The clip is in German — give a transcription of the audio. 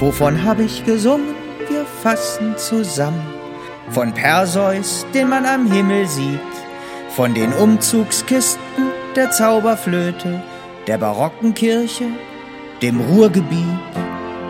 Wovon hab ich gesungen? Wir fassen zusammen. Von Perseus, den man am Himmel sieht, von den Umzugskisten, der Zauberflöte, der barocken Kirche, dem Ruhrgebiet.